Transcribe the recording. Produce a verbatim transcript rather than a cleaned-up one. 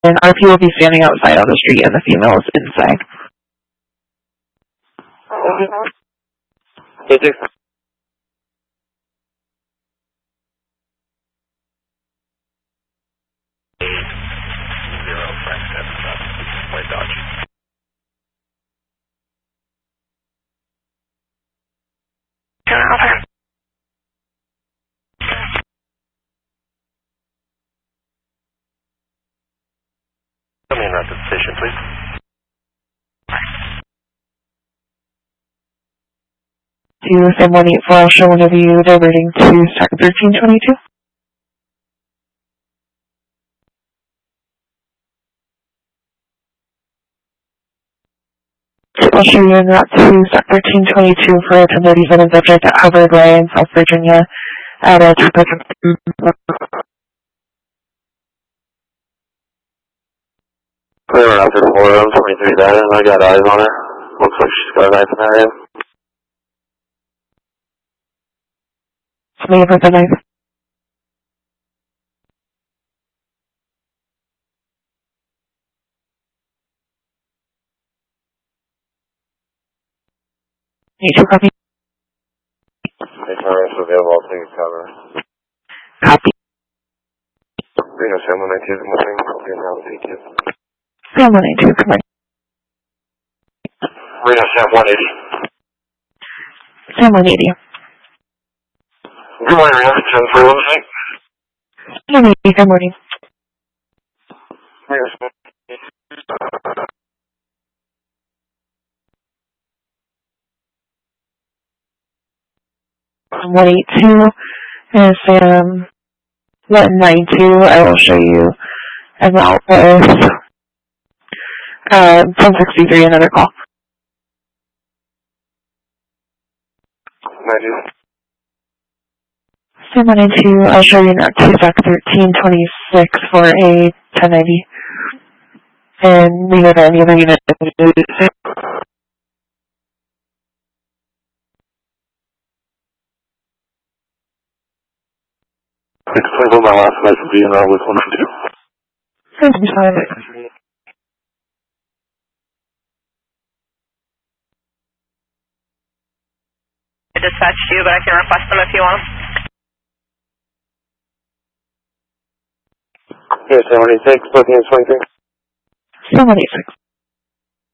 and R P will be standing outside on the street and the female is inside. Okay. White Dodge. Tell me about the station, please. To San one eight four, I'll show one of you diverting to Sector thirteen twenty-two. I'll show you en route to Sector thirteen twenty-two for a ten thirty-seven subject at Hubbard Way in South Virginia at a trip. Clear after four oh twenty-three data, I got eyes on her. Looks like she's got a knife in her hand. Somebody with a knife. Need to copy. Information available, please cover. Copy. Reno Sam one ninety-two, good morning. Okay, now C two. Sam one ninety-two, come on. Reno Sam one eighty. Sam one eighty. Good morning, Reno. Sam three one six. Sam one eighty, good morning. Reno Sam. one eighty-two is Sam one ninety-two. I will show you an route with uh, ten sixty-three, another call. ninety. Sam one ninety-two, I'll show you now to Sector thirteen twenty-six for a ten ninety. And we have any other unit. Explain what my last night would be in our with one ninety-two. Thank you, Simon. I dispatched you, but I can request them if you want. Here's Sam one eighty-six, looking at twenty-three. Sam one eighty-six.